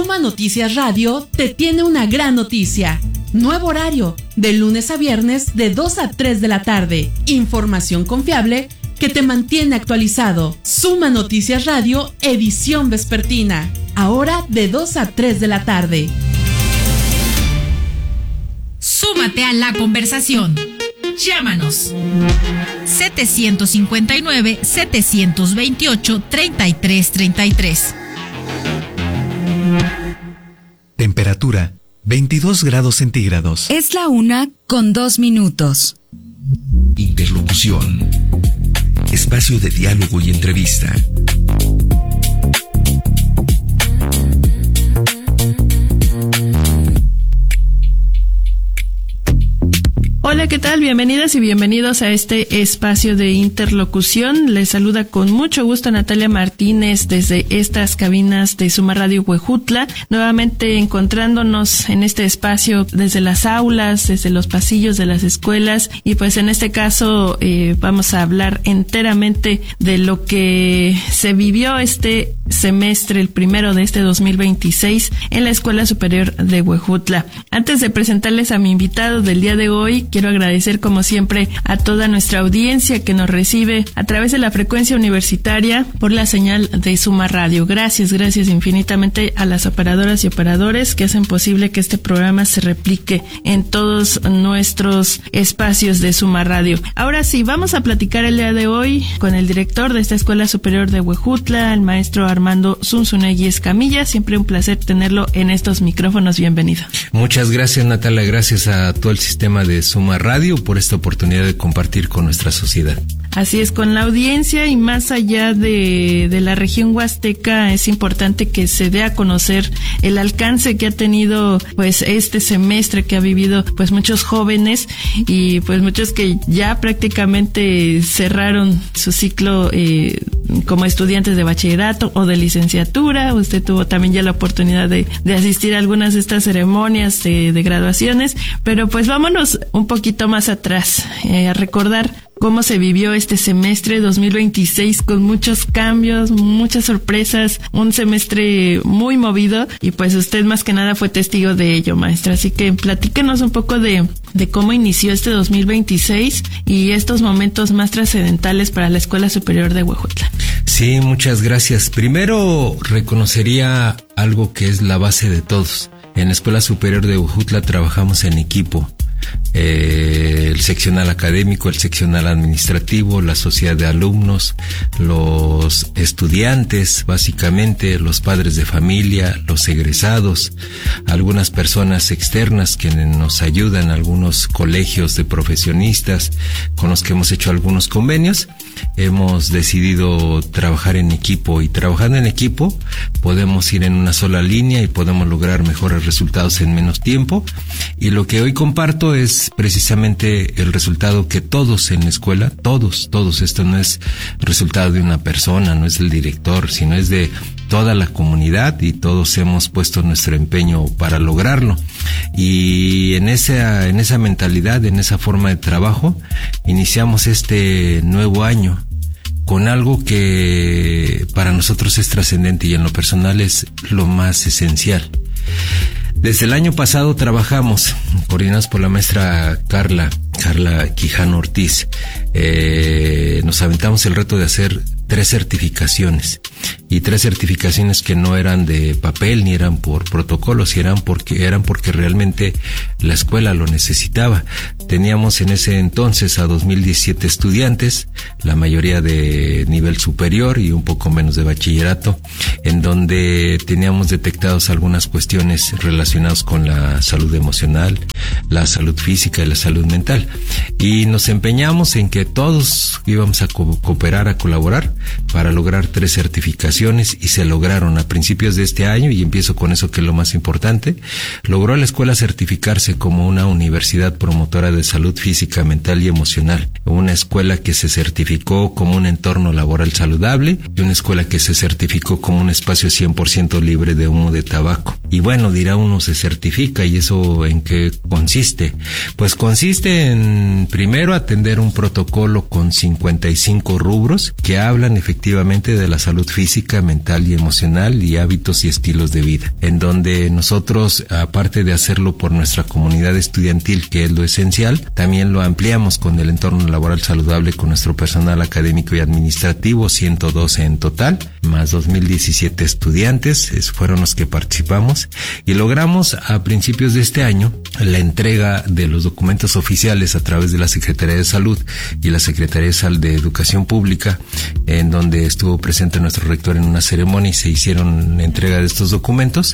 Suma Noticias Radio te tiene una gran noticia. Nuevo horario, de lunes a viernes de 2 a 3 de la tarde. Información confiable que te mantiene actualizado. Suma Noticias Radio, edición vespertina. Ahora de 2 a 3 de la tarde. Súmate a la conversación. Llámanos 759-728-3333. Temperatura 22 grados centígrados. Es la 1:02. Interlocución. Espacio de diálogo y entrevista. Hola, ¿qué tal? Bienvenidas y bienvenidos a este espacio de interlocución. Les saluda con mucho gusto Natalia Martínez desde estas cabinas de Suma Radio Huejutla, nuevamente encontrándonos en este espacio desde las aulas, desde los pasillos de las escuelas, y pues en este caso vamos a hablar enteramente de lo que se vivió este semestre, el primero de este 2026, en la Escuela Superior de Huejutla. Antes de presentarles a mi invitado del día de hoy, quiero agradecer como siempre a toda nuestra audiencia que nos recibe a través de la frecuencia universitaria por la señal de Suma Radio. Gracias infinitamente a las operadoras y operadores que hacen posible que este programa se replique en todos nuestros espacios de Suma Radio. Ahora sí, vamos a platicar el día de hoy con el director de esta Escuela Superior de Huejutla, el maestro Armando Zunzunegui Escamilla. Siempre un placer tenerlo en estos micrófonos. Bienvenido. Muchas gracias, Natalia. Gracias a todo el sistema de Suma Radio por esta oportunidad de compartir con nuestra sociedad. Así es, con la audiencia y más allá de la región huasteca, es importante que se dé a conocer el alcance que ha tenido pues este semestre que ha vivido pues muchos jóvenes y pues muchos que ya prácticamente cerraron su ciclo como estudiantes de bachillerato o de licenciatura. Usted tuvo también ya la oportunidad de asistir a algunas de estas ceremonias de graduaciones, pero pues vámonos un poquito más atrás, a recordar cómo se vivió este semestre 2026 con muchos cambios, muchas sorpresas, un semestre muy movido y pues usted más que nada fue testigo de ello, maestra. Así que platíquenos un poco de cómo inició este 2026 y estos momentos más trascendentales para la Escuela Superior de Huejutla. Sí, muchas gracias. Primero reconocería algo que es la base de todos. En la Escuela Superior de Huejutla trabajamos en equipo. El seccional académico, el seccional administrativo, la sociedad de alumnos, los estudiantes, básicamente los padres de familia, los egresados, algunas personas externas que nos ayudan, algunos colegios de profesionistas con los que hemos hecho algunos convenios. Hemos decidido trabajar en equipo y trabajando en equipo podemos ir en una sola línea y podemos lograr mejores resultados en menos tiempo. Y lo que hoy comparto es precisamente el resultado que todos en la escuela, todos, esto no es resultado de una persona, no es del director, sino es de toda la comunidad y todos hemos puesto nuestro empeño para lograrlo. Y en esa mentalidad, en esa forma de trabajo, iniciamos este nuevo año con algo que para nosotros es trascendente y en lo personal es lo más esencial. Desde el año pasado trabajamos, coordinados por la maestra Carla Quijano Ortiz, nos aventamos el reto de hacer 3 certificaciones, y 3 certificaciones que no eran de papel ni eran por protocolos, eran porque realmente la escuela lo necesitaba. Teníamos en ese entonces a 2017 estudiantes, la mayoría de nivel superior y un poco menos de bachillerato, en donde teníamos detectados algunas cuestiones relacionadas con la salud emocional, la salud física y la salud mental. Y nos empeñamos en que todos íbamos a cooperar, a colaborar para lograr 3 certificaciones, y se lograron a principios de este año, y empiezo con eso que es lo más importante. Logró la escuela certificarse como una universidad promotora de de salud física, mental y emocional. Una escuela que se certificó como un entorno laboral saludable y una escuela que se certificó como un espacio 100% libre de humo de tabaco. Y bueno, dirá uno, se certifica, ¿y eso en qué consiste? Pues consiste en, primero, atender un protocolo con 55 rubros que hablan efectivamente de la salud física, mental y emocional y hábitos y estilos de vida, en donde nosotros, aparte de hacerlo por nuestra comunidad estudiantil, que es lo esencial, también lo ampliamos con el entorno laboral saludable con nuestro personal académico y administrativo, 112 en total, más 2017 estudiantes, fueron los que participamos, y logramos a principios de este año la entrega de los documentos oficiales a través de la Secretaría de Salud y la Secretaría de Educación Pública, en donde estuvo presente nuestro rector en una ceremonia y se hicieron entrega de estos documentos.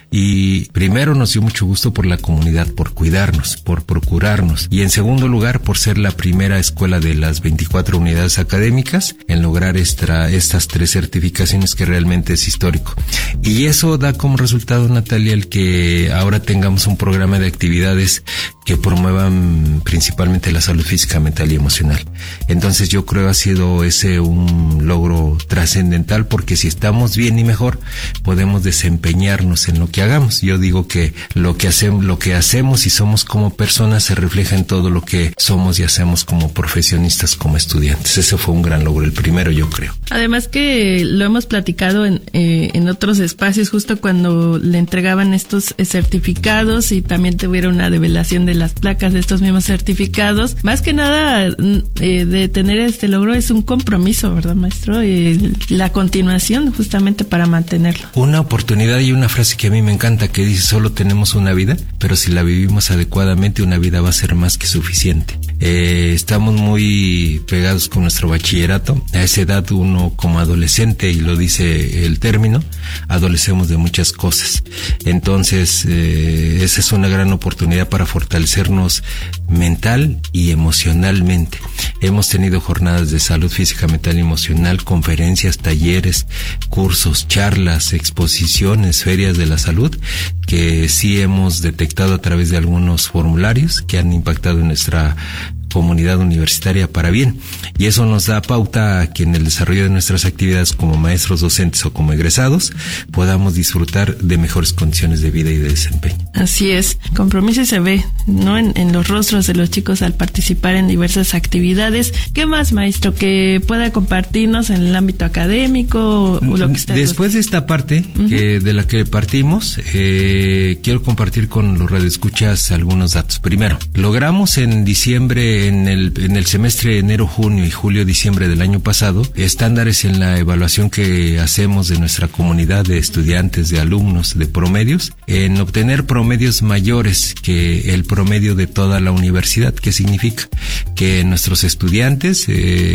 Y primero nos dio mucho gusto por la comunidad, por cuidarnos, por procurarnos, y en segundo lugar por ser la primera escuela de las 24 unidades académicas en lograr estas 3 certificaciones, que realmente es histórico. Y eso da como resultado, Natalia, el que ahora tengamos un programa de actividades que promuevan principalmente la salud física, mental y emocional. Entonces yo creo ha sido ese un logro trascendental, porque si estamos bien y mejor, podemos desempeñarnos en lo que hagamos. Yo digo que lo que hacemos y somos como personas se refleja en todo lo que somos y hacemos como profesionistas, como estudiantes. Ese fue un gran logro, el primero, yo creo. Además que lo hemos platicado en otros espacios, justo cuando le entregaban estos certificados y también tuvieron una develación de las placas de estos mismos certificados. Más que nada de tener este logro es un compromiso, ¿verdad, maestro? La continuación justamente para mantenerlo. Una oportunidad, y una frase que a mí me encanta, que dice: solo tenemos una vida, pero si la vivimos adecuadamente, una vida va a ser más que suficiente. Estamos muy pegados con nuestro bachillerato. A esa edad uno como adolescente, y lo dice el término, adolecemos de muchas cosas. Entonces esa es una gran oportunidad para fortalecernos mental y emocionalmente. Hemos tenido jornadas de salud física, mental y emocional, conferencias, talleres, cursos, charlas, exposiciones, ferias de la salud, que sí hemos detectado a través de algunos formularios que han impactado en nuestra comunidad universitaria para bien, y eso nos da pauta a que en el desarrollo de nuestras actividades como maestros, docentes o como egresados podamos disfrutar de mejores condiciones de vida y de desempeño. Así es, compromiso se ve, ¿no? En los rostros de los chicos al participar en diversas actividades. ¿Qué más, maestro, que pueda compartirnos en el ámbito académico o lo que está? Después de esta parte de la que partimos, quiero compartir con los radioescuchas algunos datos. Primero, logramos en diciembre, en el semestre enero, junio y julio, diciembre del año pasado, estándares en la evaluación que hacemos de nuestra comunidad de estudiantes, de alumnos, de promedios, en obtener promedios mayores que el promedio de toda la universidad. ¿Qué significa? Que nuestros estudiantes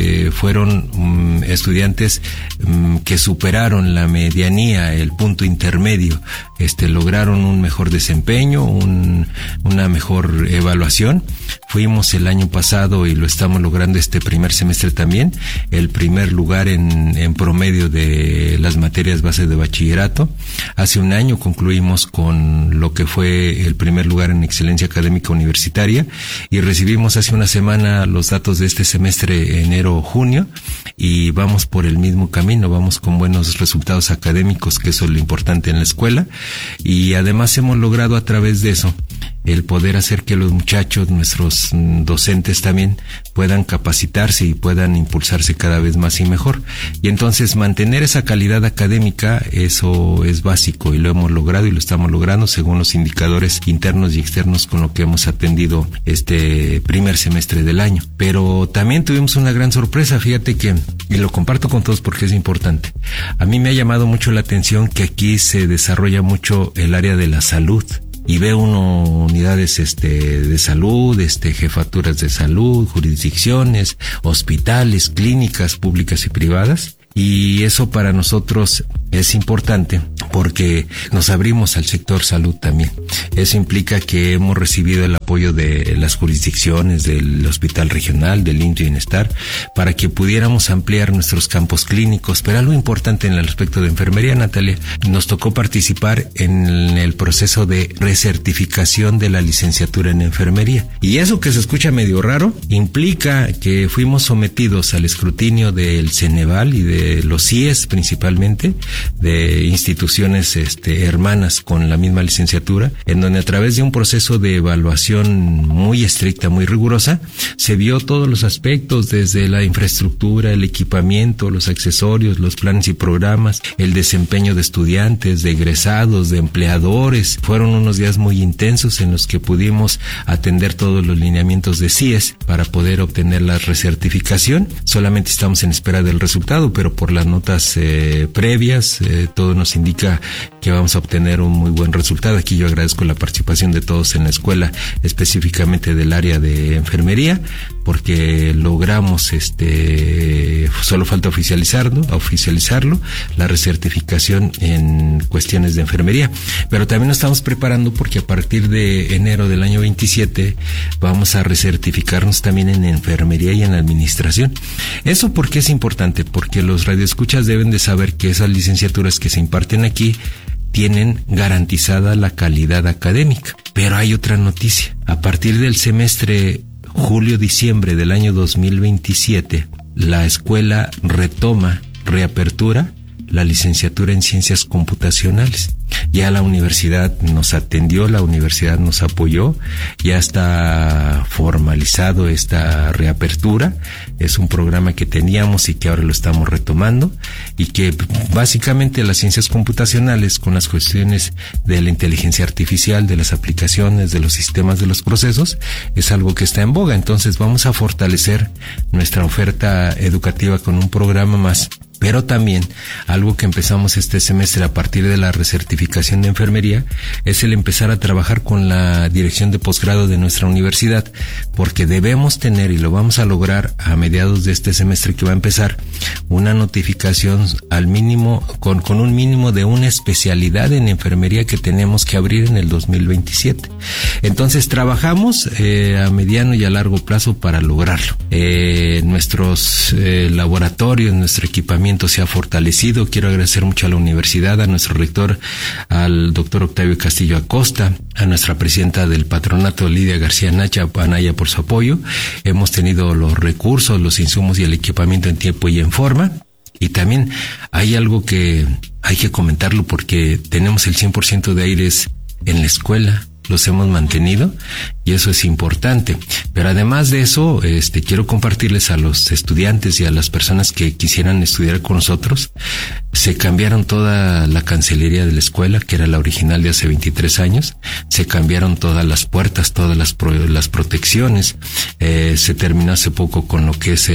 fueron estudiantes que superaron la medianía, el punto intermedio, lograron un mejor desempeño, una mejor evaluación. Fuimos el año pasado, y lo estamos logrando este primer semestre también, el primer lugar en promedio de las materias base de bachillerato. Hace un año concluimos con lo que fue el primer lugar en excelencia académica universitaria, y recibimos hace una semana los datos de este semestre enero-junio, y vamos por el mismo camino, vamos con buenos resultados académicos, que eso es lo importante en la escuela, y además hemos logrado a través de eso el poder hacer que los muchachos, nuestros docentes también, puedan capacitarse y puedan impulsarse cada vez más y mejor. Y entonces mantener esa calidad académica, eso es básico, y lo hemos logrado y lo estamos logrando según los indicadores internos y externos con lo que hemos atendido este primer semestre del año. Pero también tuvimos una gran sorpresa, fíjate que, y lo comparto con todos porque es importante, a mí me ha llamado mucho la atención que aquí se desarrolla mucho el área de la salud. Y veo unidades de salud, jefaturas de salud, jurisdicciones, hospitales, clínicas públicas y privadas. Y eso para nosotros es importante porque nos abrimos al sector salud también. Eso implica que hemos recibido el apoyo de las jurisdicciones, del Hospital Regional, del INTI Bienestar, para que pudiéramos ampliar nuestros campos clínicos. Pero algo importante en el aspecto de enfermería, Natalia, nos tocó participar en el proceso de recertificación de la licenciatura en enfermería. Y eso, que se escucha medio raro, implica que fuimos sometidos al escrutinio del Ceneval y de los CIES principalmente, de instituciones hermanas con la misma licenciatura, en donde a través de un proceso de evaluación muy estricta, muy rigurosa, se vio todos los aspectos, desde la infraestructura, el equipamiento, los accesorios, los planes y programas, el desempeño de estudiantes, de egresados, de empleadores. Fueron unos días muy intensos en los que pudimos atender todos los lineamientos de CIES para poder obtener la recertificación. Solamente estamos en espera del resultado, pero por las notas previas, todo nos indica que vamos a obtener un muy buen resultado. Aquí yo agradezco la participación de todos en la escuela, específicamente del área de enfermería, porque logramos, solo falta oficializarlo, la recertificación en cuestiones de enfermería. Pero también nos estamos preparando porque a partir de enero del año 27 vamos a recertificarnos también en enfermería y en administración. ¿Eso por qué es importante? Porque los radioescuchas deben de saber que esas licenciaturas que se imparten aquí tienen garantizada la calidad académica. Pero hay otra noticia. A partir del semestre julio-diciembre del año 2027, la escuela reapertura la licenciatura en ciencias computacionales. Ya la universidad nos atendió, la universidad nos apoyó, ya está formalizado esta reapertura. Es un programa que teníamos y que ahora lo estamos retomando, y que básicamente las ciencias computacionales, con las cuestiones de la inteligencia artificial, de las aplicaciones, de los sistemas, de los procesos, es algo que está en boga. Entonces vamos a fortalecer nuestra oferta educativa con un programa más. Pero también algo que empezamos este semestre a partir de la recertificación de enfermería es el empezar a trabajar con la dirección de posgrado de nuestra universidad, porque debemos tener, y lo vamos a lograr a mediados de este semestre que va a empezar, una notificación al mínimo, con un mínimo de una especialidad en enfermería que tenemos que abrir en el 2027. Entonces trabajamos a mediano y a largo plazo para lograrlo. Nuestros laboratorios, nuestro equipamiento se ha fortalecido. Quiero agradecer mucho a la universidad, a nuestro rector, al doctor Octavio Castillo Acosta, a nuestra presidenta del patronato, Lidia García Anaya, por su apoyo. Hemos tenido los recursos, los insumos y el equipamiento en tiempo y en forma. Y también hay algo que hay que comentarlo, porque tenemos el 100% de aires en la escuela. Los hemos mantenido y eso es importante. Pero además de eso, quiero compartirles a los estudiantes y a las personas que quisieran estudiar con nosotros. Se cambiaron toda la cancelería de la escuela, que era la original de hace 23 años. Se cambiaron todas las puertas, todas las protecciones. Se terminó hace poco con lo que es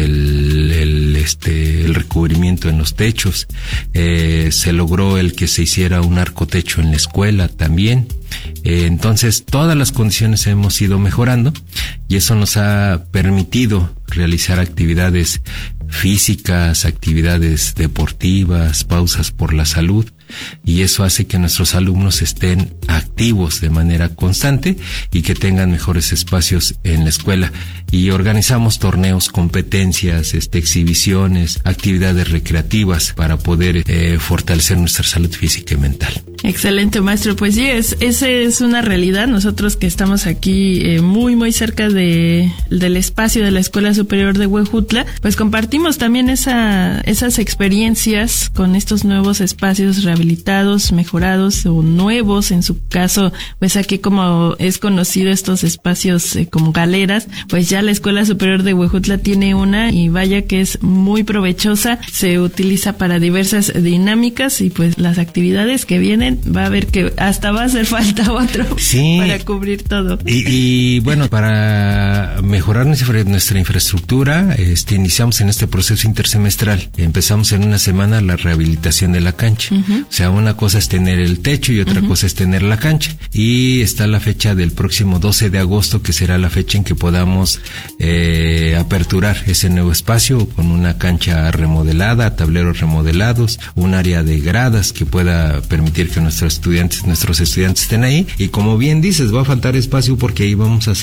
el recubrimiento en los techos. Se logró el que se hiciera un arcotecho en la escuela también. Entonces todas las condiciones hemos ido mejorando, y eso nos ha permitido realizar actividades físicas, actividades deportivas, pausas por la salud, y eso hace que nuestros alumnos estén activos de manera constante y que tengan mejores espacios en la escuela. Y organizamos torneos, competencias, exhibiciones, actividades recreativas para poder fortalecer nuestra salud física y mental. Excelente, maestro. Pues sí, esa es una realidad. Nosotros que estamos aquí muy, muy cerca del espacio de la Escuela Superior de Huejutla, pues compartimos también esas experiencias con estos nuevos espacios rehabilitados, mejorados o nuevos. En su caso, pues aquí, como es conocido estos espacios como galeras, pues ya la Escuela Superior de Huejutla tiene una, y vaya que es muy provechosa. Se utiliza para diversas dinámicas, y pues las actividades que vienen bien, va a ver que hasta va a hacer falta otro para cubrir todo. Y bueno, para mejorar nuestra infraestructura, iniciamos en este proceso intersemestral. Empezamos en una semana la rehabilitación de la cancha. O sea, una cosa es tener el techo y otra cosa es tener la cancha. Y está la fecha del próximo 12 de agosto, que será la fecha en que podamos aperturar ese nuevo espacio con una cancha remodelada, tableros remodelados, un área de gradas que pueda permitir que nuestros estudiantes estén ahí. Y como bien dices, va a faltar espacio porque ahí vamos a